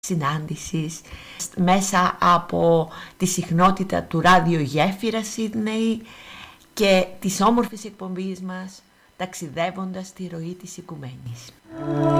συνάντησης μέσα από τη συχνότητα του ραδιογέφυρα Σίδνεϊ και της όμορφης εκπομπής μας, ταξιδεύοντας τη ροή της οικουμένης.